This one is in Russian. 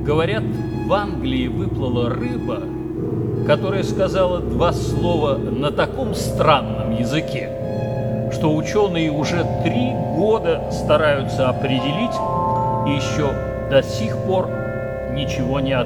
Говорят, в Англии выплыла рыба, которая сказала два слова на таком странном языке, что ученые уже 3 года стараются определить и еще до сих пор ничего не ответили.